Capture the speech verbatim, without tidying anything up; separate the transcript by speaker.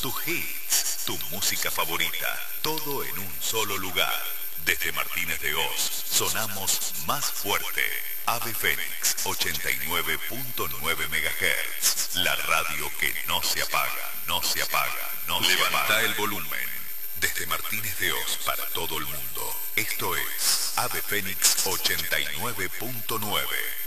Speaker 1: tus hits, tu música favorita, todo en un solo lugar. Desde Martínez de Oz, sonamos más fuerte. Ave Fénix, ochenta y nueve punto nueve megahertz. La radio que no se apaga, no se apaga, no se apaga. Levanta el volumen. Desde Martínez de Oz para todo el mundo. Esto es Ave Fénix ochenta y nueve punto nueve.